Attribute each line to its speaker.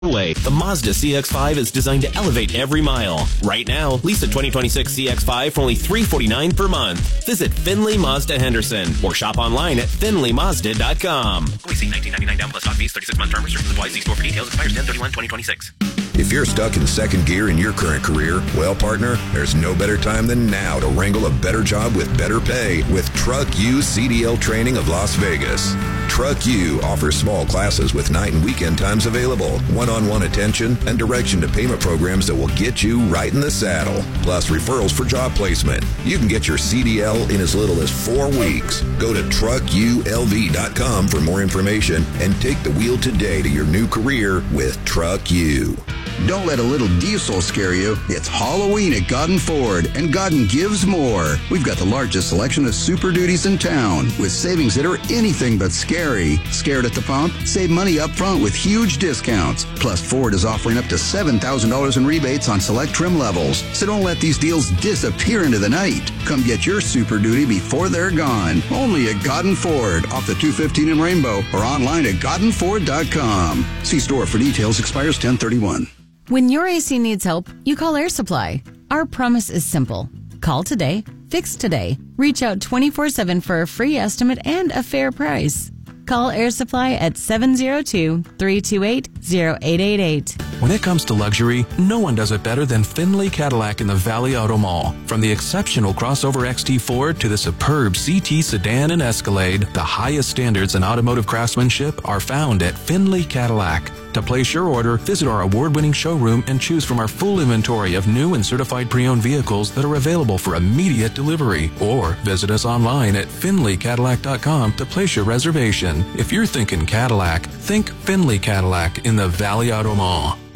Speaker 1: way. The Mazda CX-5 is designed to elevate every mile. Right now, lease a 2026 CX-5 for only $349 per month. Visit Finley Mazda Henderson or shop online at finleymazda.com. Leasing $19.99 down plus stock fees, 36-month term restrictions apply. See store for details. Expires 10/31/2026.
Speaker 2: If you're stuck in second gear in your current career, well, partner, there's no better time than now to wrangle a better job with better pay with Truck U CDL Training of Las Vegas. Truck U offers small classes with night and weekend times available, one-on-one attention, and direction to payment programs that will get you right in the saddle, plus referrals for job placement. You can get your CDL in as little as 4 weeks. Go to truckulv.com for more information and take the wheel today to your new career with Truck U.
Speaker 3: Don't let a little diesel scare you. It's Halloween at Godden Ford, and Godden gives more. We've got the largest selection of Super Duties in town, with savings that are anything but scary. Scared at the pump? Save money up front with huge discounts. Plus, Ford is offering up to $7,000 in rebates on select trim levels. So don't let these deals disappear into the night. Come get your Super Duty before they're gone. Only at Godden Ford, off the 215 in Rainbow, or online at GoddenFord.com. See store for details. Expires 10/31.
Speaker 4: When your AC needs help, you call Air Supply. Our promise is simple. Call today, fix today. Reach out 24/7 for a free estimate and a fair price. Call Air Supply at 702-328-0888.
Speaker 5: When it comes to luxury, no one does it better than Finley Cadillac in the Valley Auto Mall. From the exceptional crossover XT4 to the superb CT sedan and Escalade, the highest standards in automotive craftsmanship are found at Finley Cadillac. To place your order, visit our award-winning showroom and choose from our full inventory of new and certified pre-owned vehicles that are available for immediate delivery. Or visit us online at finleycadillac.com to place your reservation. If you're thinking Cadillac, think Finley Cadillac in the Valley Auto Mall.